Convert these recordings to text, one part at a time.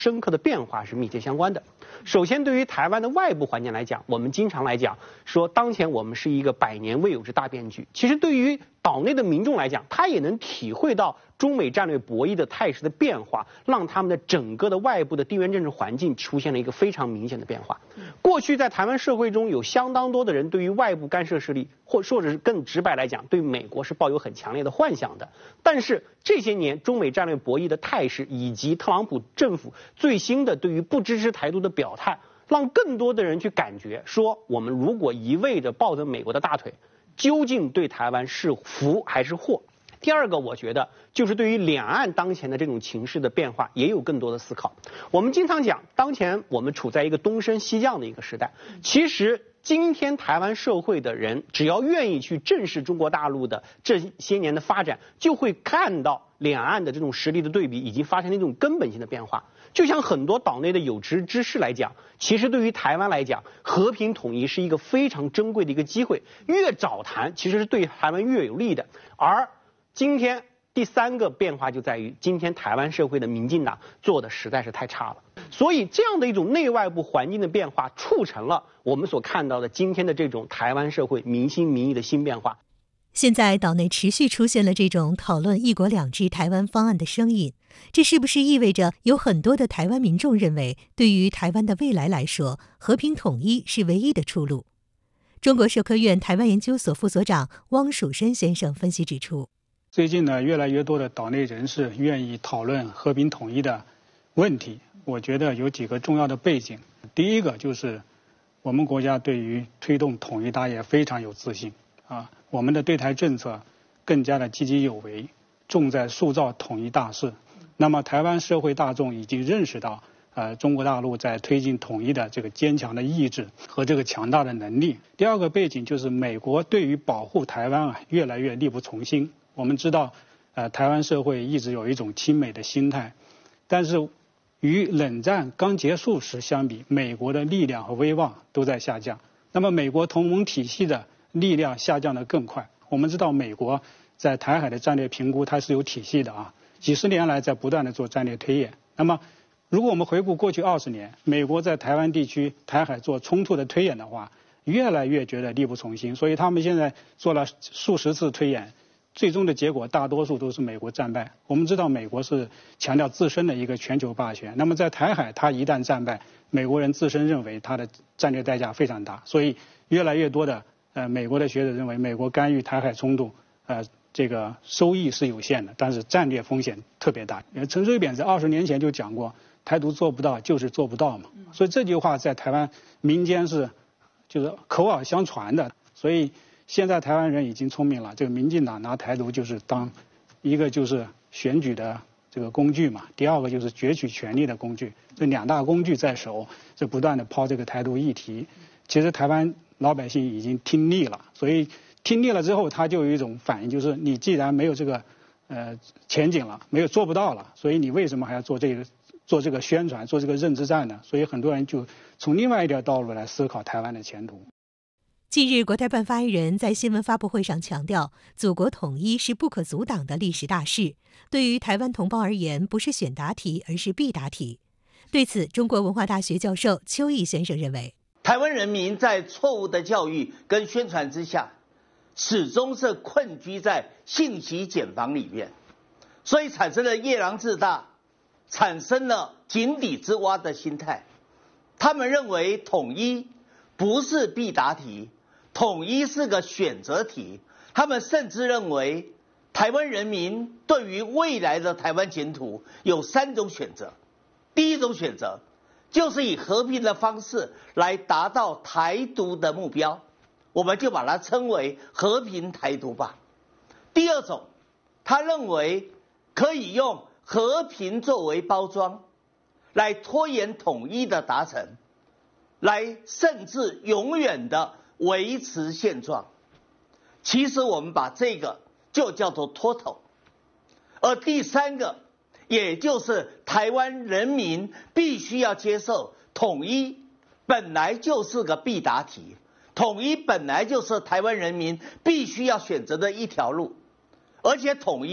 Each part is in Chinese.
深刻的变化是密切相关的。首先，对于台湾的外部环境来讲，我们经常来讲说，当前我们是一个100年未有之大变局。其实，对于岛内的民众来讲，他也能体会到中美战略博弈的态势的变化，让他们的整个的外部的地缘政治环境出现了一个非常明显的变化。过去在台湾社会中有相当多的人对于外部干涉势力，或者是更直白来讲，对美国是抱有很强烈的幻想的。但是这些年中美战略博弈的态势，以及特朗普政府最新的对于不支持台独的表态，让更多的人去感觉说，我们如果一味的抱着美国的大腿，究竟对台湾是福还是祸？第二个，我觉得就是对于两岸当前的这种情势的变化，也有更多的思考。我们经常讲，当前我们处在一个东升西降的一个时代。其实今天台湾社会的人，只要愿意去正视中国大陆的这些年的发展，就会看到两岸的这种实力的对比已经发生了一种根本性的变化。就像很多岛内的有识之士来讲，其实对于台湾来讲，和平统一是一个非常珍贵的一个机会，越早谈其实是对台湾越有利的。而今天第三个变化就在于，今天台湾社会的民进党做的实在是太差了，所以这样的一种内外部环境的变化，促成了我们所看到的今天的这种台湾社会民心民意的新变化。 现在岛内持续出现了这种讨论一国两制台湾方案的声音，这是不是意味着有很多的台湾民众认为，对于台湾的未来来说，和平统一是唯一的出路？中国社科院台湾研究所副所长汪蜀深先生分析指出， 最近呢，越来越多的岛内人士愿意讨论和平统一的问题。我觉得有几个重要的背景。第一个就是我们国家对于推动统一大业非常有自信啊，我们的对台政策更加的积极有为，重在塑造统一大势。那么台湾社会大众已经认识到中国大陆在推进统一的这个坚强的意志和这个强大的能力。第二个背景就是美国对于保护台湾越来越力不从心。我们知道台湾社会一直有一种亲美的心态，但是与冷战刚结束时相比，美国的力量和威望都在下降。那么美国同盟体系的力量下降得更快。我们知道美国在台海的战略评估它是有体系的啊，几十年来在不断的做战略推演。那么如果我们回顾过去20年，美国在台湾地区台海做冲突的推演的话，越来越觉得力不从心，所以他们现在做了数十次推演，最终的结果大多数都是美国战败。我们知道美国是强调自身的一个全球霸权，那么在台海它一旦战败，美国人自身认为它的战略代价非常大，所以越来越多的美国的学者认为，美国干预台海冲突这个收益是有限的，但是战略风险特别大。陈水扁在20年前就讲过，台独做不到就是做不到嘛，所以这句话在台湾民间就是口耳相传的。所以现在台湾人已经聪明了，这个民进党拿台独就是当一个就是选举的这个工具嘛，第二个就是攫取权力的工具，这两大工具在手，就不断的抛这个台独议题。其实台湾老百姓已经听腻了，所以听腻了之后，他就有一种反应，就是你既然没有这个前景了，做不到了，所以你为什么还要做这个宣传，做这个认知战呢？所以很多人就从另外一条道路来思考台湾的前途。 近日，国台办发言人在新闻发布会上强调，祖国统一是不可阻挡的历史大事，对于台湾同胞而言，不是选答题，而是必答题。对此，中国文化大学教授邱毅先生认为， 台湾人民在错误的教育跟宣传之下，始终是困居在信息茧房里面，所以产生了夜郎自大，产生了井底之蛙的心态。他们认为统一不是必答题，统一是个选择题。他们甚至认为台湾人民对于未来的台湾前途有3种选择。第一种选择就是以和平的方式来达到台独的目标，我们就把它称为和平台独吧。第二种，他认为可以用和平作为包装，来拖延统一的达成，来甚至永远的维持现状。其实我们把这个就叫做拖头。而第三个，也就是台湾人民必须要接受，统一本来就是个必答题，统一本来就是台湾人民必须要选择的一条路，而且统一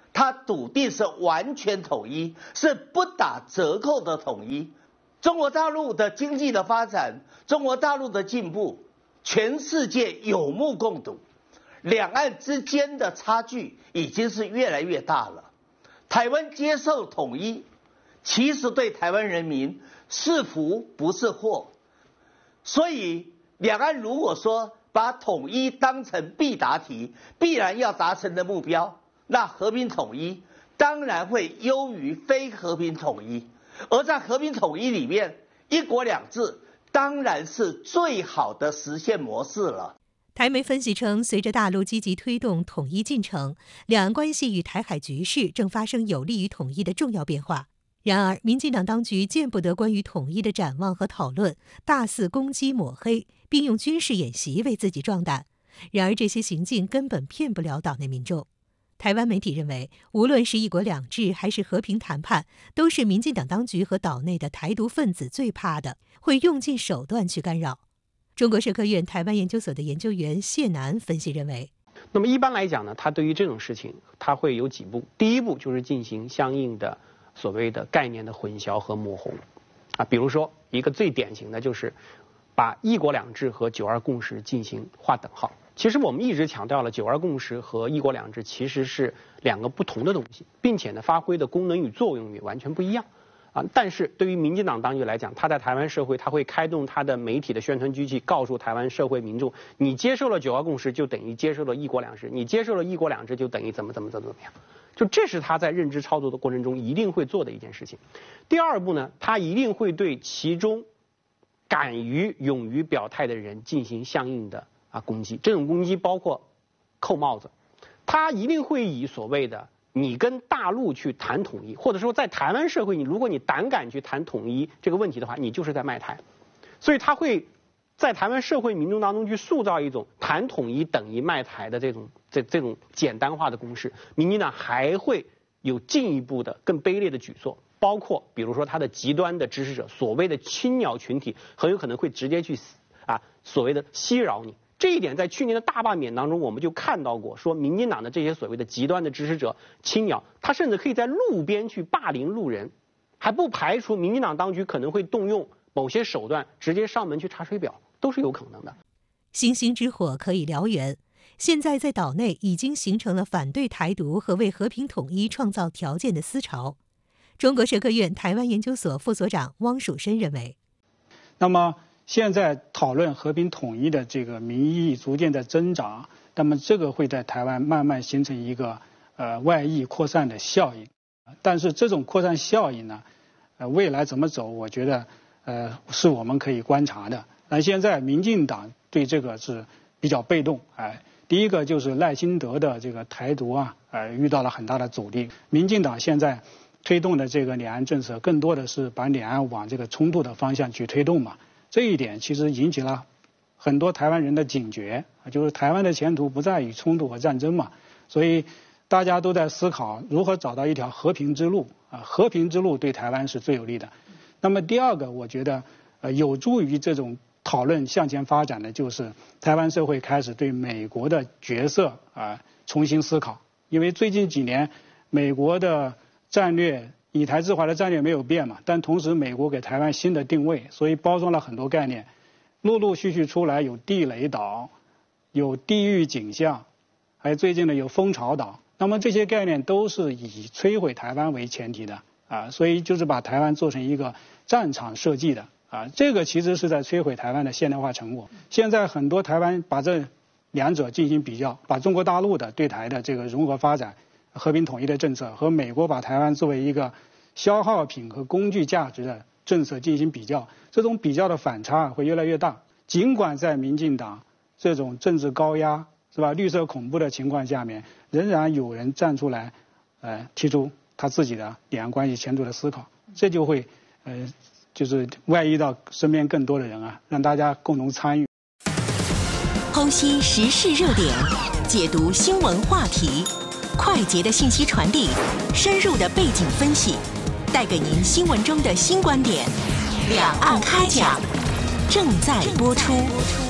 他笃定是完全统一，是不打折扣的统一。中国大陆的经济的发展，中国大陆的进步，全世界有目共睹。两岸之间的差距已经是越来越大了。台湾接受统一，其实对台湾人民是福不是祸。所以两岸如果说把统一当成必答题，必然要达成的目标，那和平统一当然会优于非和平统一。而在和平统一里面，一国两制当然是最好的实现模式了。 台媒分析称，随着大陆积极推动统一进程，两岸关系与台海局势正发生有利于统一的重要变化。然而，民进党当局见不得关于统一的展望和讨论，大肆攻击抹黑，并用军事演习为自己壮胆。然而，这些行径根本骗不了岛内民众。台湾媒体认为，无论是一国两制还是和平谈判，都是民进党当局和岛内的台独分子最怕的，会用尽手段去干扰。中国社科院台湾研究所的研究员谢楠分析认为， 那么一般来讲呢，他对于这种事情，他会有几步。第一步就是进行相应的所谓的概念的混淆和抹红，比如说一个最典型的就是把一国两制和九二共识进行划等号。其实我们一直强调了，九二共识和一国两制其实是两个不同的东西，并且呢，发挥的功能与作用也完全不一样。但是对于民进党当局来讲，他在台湾社会，他会开动他的媒体的宣传机器，告诉台湾社会民众，你接受了九二共识，就等于接受了一国两制；你接受了一国两制，就等于怎么样。就这是他在认知操作的过程中一定会做的一件事情。第二步呢，他一定会对其中敢于勇于表态的人进行相应的攻击。这种攻击包括扣帽子，他一定会以所谓的你跟大陆去谈统一，或者说在台湾社会，如果你胆敢去谈统一这个问题的话，你就是在卖台。所以他会在台湾社会民众当中去塑造一种谈统一等于卖台的这种简单化的公式。民进党还会有进一步的更卑劣的举措，包括比如说他的极端的支持者，所谓的青鸟群体，很有可能会直接去所谓的袭扰你。这一点在去年的大罢免当中我们就看到过，说民进党的这些所谓的极端的支持者青鸟，他甚至可以在路边去霸凌路人，还不排除民进党当局可能会动用某些手段直接上门去查水表，都是有可能的。 星星之火可以燎原，现在在岛内已经形成了反对台独和为和平统一创造条件的思潮。中国社科院台湾研究所副所长汪蜀深认为， 那么现在讨论和平统一的这个民意逐渐在增长，那么这个会在台湾慢慢形成一个外溢扩散的效应。但是这种扩散效应呢，未来怎么走，我觉得是我们可以观察的。那现在民进党对这个是比较被动。第一个就是赖清德的这个台独遇到了很大的阻力。民进党现在推动的这个两岸政策，更多的是把两岸往这个冲突的方向去推动嘛。这一点其实引起了很多台湾人的警觉，就是台湾的前途不在于冲突和战争嘛，所以大家都在思考如何找到一条和平之路。和平之路对台湾是最有利的。那么第二个，我觉得有助于这种讨论向前发展的，就是台湾社会开始对美国的角色重新思考。因为最近几年美国的战略以台制华的战略没有变嘛，但同时美国给台湾新的定位，所以包装了很多概念，陆陆续续出来，有地雷岛，有地狱景象，还有最近的有蜂巢岛。那么这些概念都是以摧毁台湾为前提的所以就是把台湾做成一个战场设计的这个其实是在摧毁台湾的现代化成果。现在很多台湾把这两者进行比较，把中国大陆的对台的这个融合发展和平统一的政策和美国把台湾作为一个消耗品和工具价值的政策进行比较，这种比较的反差会越来越大。尽管在民进党这种政治高压是吧绿色恐怖的情况下面，仍然有人站出来提出他自己的两岸关系前途的思考，这就会就是外溢到身边更多的人让大家共同参与。 剖析时事热点，解读新闻话题，快捷的信息传递，深入的背景分析，带给您新闻中的新观点。两岸开讲，正在播出。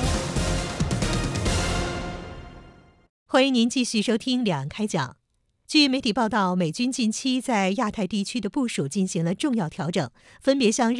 欢迎您继续收听两岸开讲。 据媒体报道，美军近期在亚太地区的部署进行了重要调整，分别向